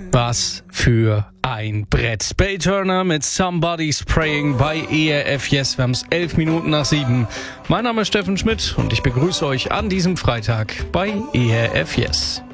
Was für ein Brett. Spade Turner mit Somebody's Praying bei ERF Yes. Wir haben es 11 Minuten nach 7. Mein Name ist Steffen Schmidt und ich begrüße euch an diesem Freitag bei ERF Yes.